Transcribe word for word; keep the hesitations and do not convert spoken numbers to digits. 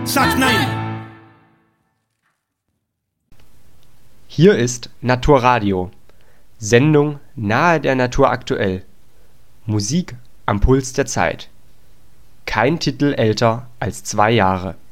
Sagt nein! Hier ist Naturradio. Sendung nahe der Natur aktuell. Musik am Puls der Zeit. Kein Titel älter als zwei Jahre.